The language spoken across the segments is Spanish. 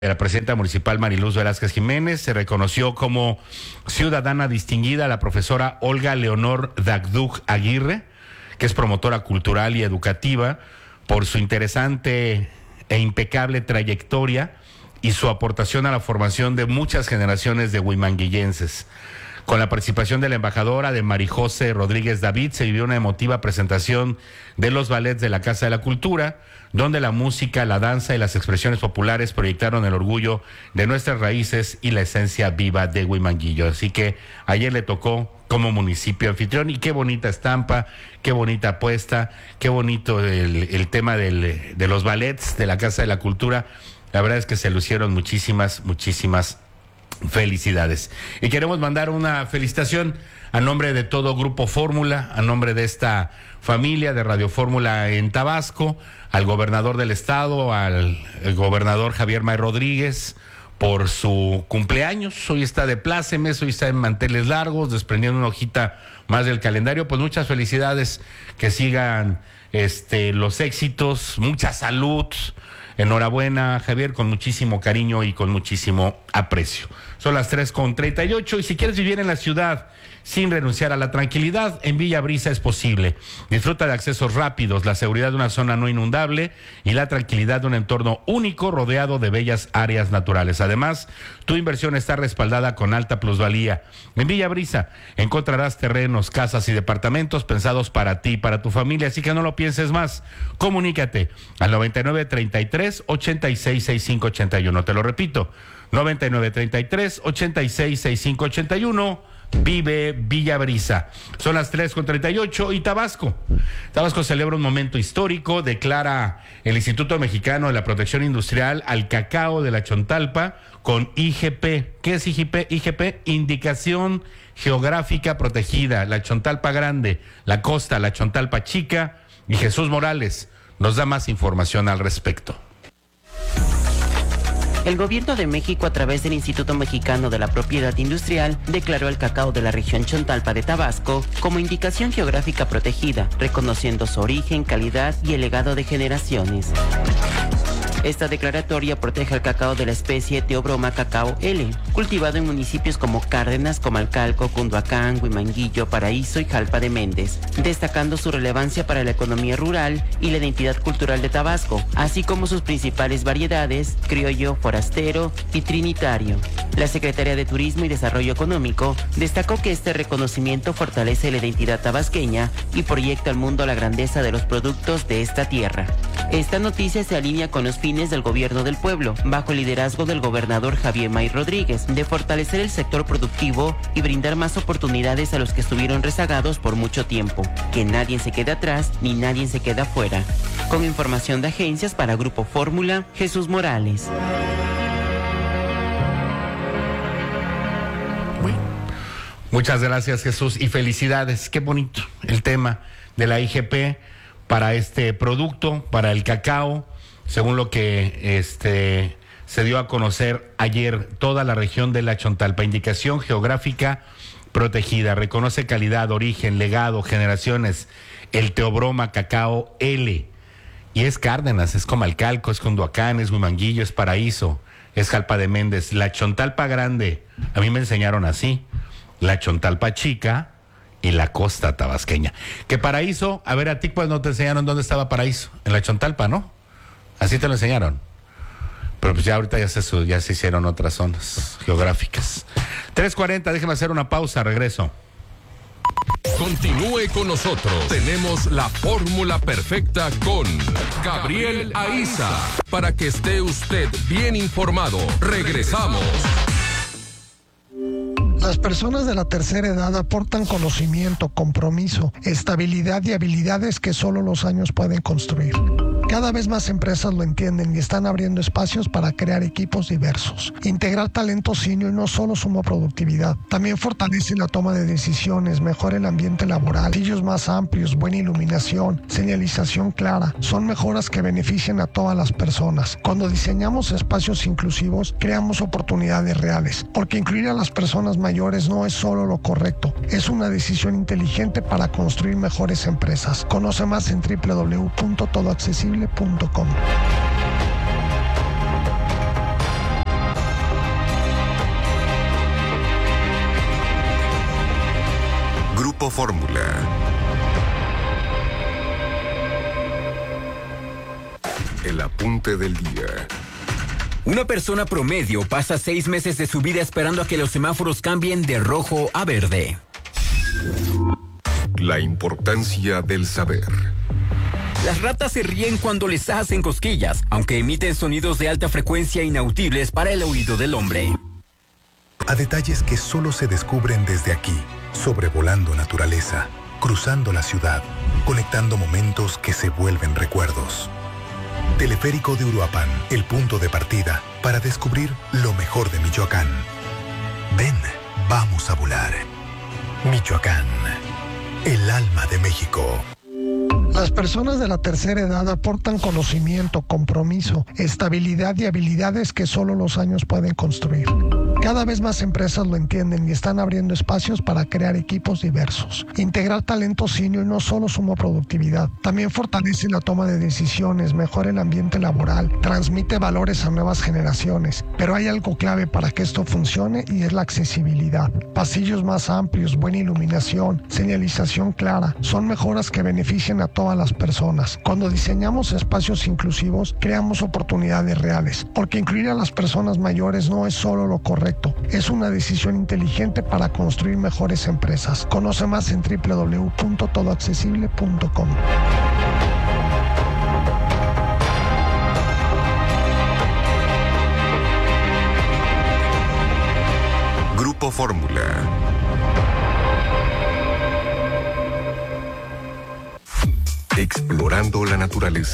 de la presidenta municipal Mariluz Velázquez Jiménez. Se reconoció como ciudadana distinguida a la profesora Olga Leonor Dagdug Aguirre, que es promotora cultural y educativa, por su interesante e impecable trayectoria y su aportación a la formación de muchas generaciones de huimanguillenses. Con la participación de la embajadora de Marijose Rodríguez David, se vivió una emotiva presentación de los ballets de la Casa de la Cultura, donde la música, la danza y las expresiones populares proyectaron el orgullo de nuestras raíces y la esencia viva de Huimanguillo. Así que ayer le tocó como municipio anfitrión, y qué bonita estampa, qué bonita apuesta, qué bonito el tema de los ballets de la Casa de la Cultura. La verdad es que se lucieron muchísimas felicidades. Y queremos mandar una felicitación a nombre de todo Grupo Fórmula, a nombre de esta familia de Radio Fórmula en Tabasco, al gobernador del estado, al gobernador Javier May Rodríguez, por su cumpleaños. Hoy está de plácemes, hoy está en manteles largos, desprendiendo una hojita más del calendario. Pues muchas felicidades, que sigan los éxitos, mucha salud. Enhorabuena, Javier, con muchísimo cariño y con muchísimo aprecio. Son las 3:38, y si quieres vivir en la ciudad sin renunciar a la tranquilidad, en Villa Brisa es posible. Disfruta de accesos rápidos, la seguridad de una zona no inundable y la tranquilidad de un entorno único rodeado de bellas áreas naturales. Además, tu inversión está respaldada con alta plusvalía. En Villa Brisa encontrarás terrenos, casas y departamentos pensados para ti y para tu familia, así que no lo pienses más. Comunícate al 9933-866581. Te lo repito, 9933-866581. Vive Villa Brisa. Son las 3:38, y Tabasco celebra un momento histórico. Declara el Instituto Mexicano de la Protección Industrial al cacao de la Chontalpa con IGP. ¿Qué es IGP? IGP, Indicación Geográfica Protegida. La Chontalpa Grande, la Costa, la Chontalpa Chica. Y Jesús Morales nos da más información al respecto. El gobierno de México, a través del Instituto Mexicano de la Propiedad Industrial, declaró el cacao de la región Chontalpa de Tabasco como indicación geográfica protegida, reconociendo su origen, calidad y el legado de generaciones. Esta declaratoria protege al cacao de la especie Theobroma cacao L, cultivado en municipios como Cárdenas, Comalcalco, Cunduacán, Huimanguillo, Paraíso y Jalpa de Méndez, destacando su relevancia para la economía rural y la identidad cultural de Tabasco, así como sus principales variedades, criollo, forastero y trinitario. La Secretaría de Turismo y Desarrollo Económico destacó que este reconocimiento fortalece la identidad tabasqueña y proyecta al mundo la grandeza de los productos de esta tierra. Esta noticia se alinea con los fines del gobierno del pueblo, bajo el liderazgo del gobernador Javier May Rodríguez, de fortalecer el sector productivo y brindar más oportunidades a los que estuvieron rezagados por mucho tiempo. Que nadie se quede atrás ni nadie se quede afuera. Con información de agencias para Grupo Fórmula, Jesús Morales. Muchas gracias, Jesús, y felicidades. Qué bonito el tema de la IGP para este producto, para el cacao. Según lo que se dio a conocer ayer, toda la región de la Chontalpa, indicación geográfica protegida, reconoce calidad, origen, legado, generaciones, el Theobroma cacao L. Y es Cárdenas, es Comalcalco, es Cunduacán, es Huimanguillo, es Paraíso, es Jalpa de Méndez. La Chontalpa Grande, a mí me enseñaron así, la Chontalpa Chica y la Costa Tabasqueña. Que Paraíso, a ver, a ti pues no te enseñaron dónde estaba Paraíso, en la Chontalpa, ¿no? Así te lo enseñaron. Pero pues ya ahorita ya se hicieron otras zonas geográficas. 3:40, déjeme hacer una pausa, regreso. Continúe con nosotros. Tenemos la fórmula perfecta con Gabriel Aiza, para que esté usted bien informado. Regresamos. Las personas de la tercera edad aportan conocimiento, compromiso, estabilidad y habilidades que solo los años pueden construir. Cada vez más empresas lo entienden y están abriendo espacios para crear equipos diversos. Integrar talento senior no solo suma productividad, también fortalece la toma de decisiones, mejora el ambiente laboral, pasillos más amplios, buena iluminación, señalización clara. Son mejoras que benefician a todas las personas. Cuando diseñamos espacios inclusivos, creamos oportunidades reales, porque incluir a las personas mayores no es solo lo correcto, es una decisión inteligente para construir mejores empresas. Conoce más en www.todoaccesible.com. Grupo Fórmula. El apunte del día. Una persona promedio pasa 6 meses de su vida esperando a que los semáforos cambien de rojo a verde. La importancia del saber. Las ratas se ríen cuando les hacen cosquillas, aunque emiten sonidos de alta frecuencia inaudibles para el oído del hombre. A detalles que solo se descubren desde aquí, sobrevolando naturaleza, cruzando la ciudad, conectando momentos que se vuelven recuerdos. Teleférico de Uruapan, el punto de partida para descubrir lo mejor de Michoacán. Ven, vamos a volar. Michoacán, el alma de México. Las personas de la tercera edad aportan conocimiento, compromiso, estabilidad y habilidades que solo los años pueden construir. Cada vez más empresas lo entienden y están abriendo espacios para crear equipos diversos. Integrar talento senior no solo suma productividad, también fortalece la toma de decisiones, mejora el ambiente laboral, transmite valores a nuevas generaciones. Pero hay algo clave para que esto funcione y es la accesibilidad. Pasillos más amplios, buena iluminación, señalización clara, son mejoras que benefician a todas las personas. Cuando diseñamos espacios inclusivos, creamos oportunidades reales, porque incluir a las personas mayores no es solo lo correcto, es una decisión inteligente para construir mejores empresas. Conoce más en www.todoaccesible.com. Grupo Fórmula. Explorando la naturaleza.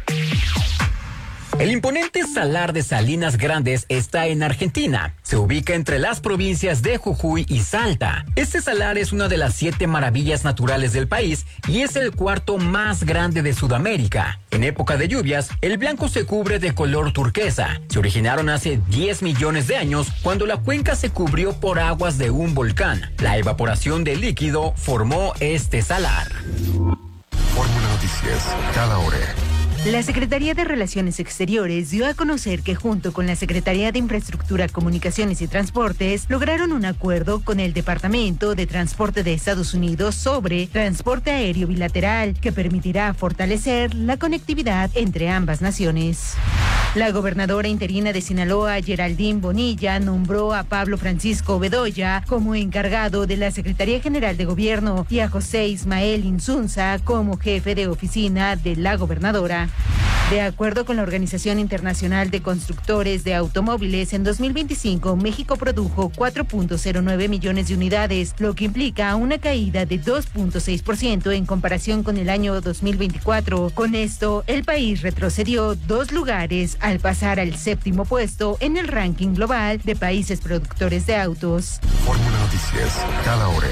El imponente Salar de Salinas Grandes está en Argentina. Se ubica entre las provincias de Jujuy y Salta. Este salar es una de las 7 maravillas naturales del país y es el cuarto más grande de Sudamérica. En época de lluvias, el blanco se cubre de color turquesa. Se originaron hace 10 millones de años cuando la cuenca se cubrió por aguas de un volcán. La evaporación del líquido formó este salar. Fórmula Noticias, cada hora. La Secretaría de Relaciones Exteriores dio a conocer que junto con la Secretaría de Infraestructura, Comunicaciones y Transportes lograron un acuerdo con el Departamento de Transporte de Estados Unidos sobre transporte aéreo bilateral que permitirá fortalecer la conectividad entre ambas naciones. La gobernadora interina de Sinaloa, Geraldine Bonilla, nombró a Pablo Francisco Bedoya como encargado de la Secretaría General de Gobierno y a José Ismael Insunza como jefe de oficina de la gobernadora. De acuerdo con la Organización Internacional de Constructores de Automóviles, en 2025 México produjo 4.09 millones de unidades, lo que implica una caída de 2.6% en comparación con el año 2024. Con esto, el país retrocedió 2 lugares al pasar al 7º puesto en el ranking global de países productores de autos. Fórmula Noticias, cada hora.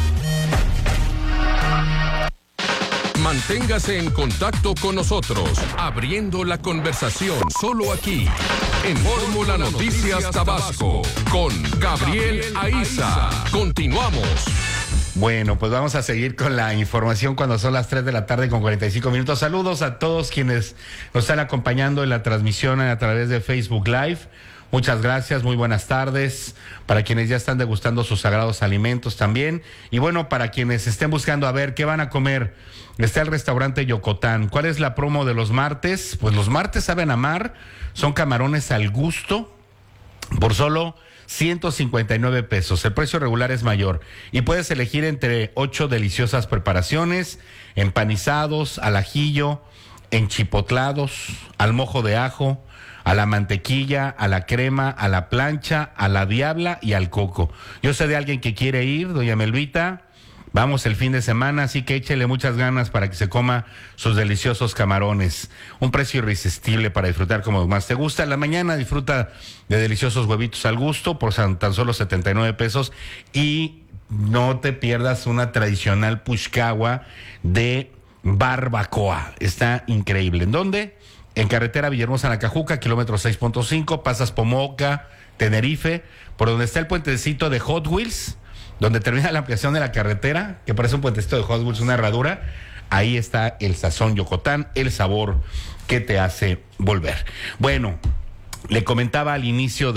Manténgase en contacto con nosotros, abriendo la conversación solo aquí, en Fórmula Noticias Tabasco, con Gabriel Aiza. Continuamos. Bueno, pues vamos a seguir con la información cuando son las 3 de la tarde con 45 minutos. Saludos a todos quienes nos están acompañando en la transmisión a través de Facebook Live. Muchas gracias, muy buenas tardes. Para quienes ya están degustando sus sagrados alimentos también. Y bueno, para quienes estén buscando a ver qué van a comer, está el restaurante Yocotán. ¿Cuál es la promo de los martes? Pues los martes saben a mar, son camarones al gusto por solo 159 pesos. El precio regular es mayor y puedes elegir entre 8 deliciosas preparaciones: empanizados, al ajillo, enchipotlados, al mojo de ajo, a la mantequilla, a la crema, a la plancha, a la diabla y al coco. Yo sé de alguien que quiere ir, doña Melvita. Vamos el fin de semana, así que échele muchas ganas para que se coma sus deliciosos camarones. Un precio irresistible para disfrutar como más te gusta. En la mañana disfruta de deliciosos huevitos al gusto por tan solo 79 pesos. Y no te pierdas una tradicional puchcagua de barbacoa. Está increíble. ¿En dónde? En carretera Villahermosa, Nacajuca, kilómetro 6.5, pasas Pomoca, Tenerife, por donde está el puentecito de Hot Wheels, donde termina la ampliación de la carretera, que parece un puentecito de Hot Wheels, una herradura. Ahí está el Sazón Yocotán, el sabor que te hace volver. Bueno, le comentaba al inicio de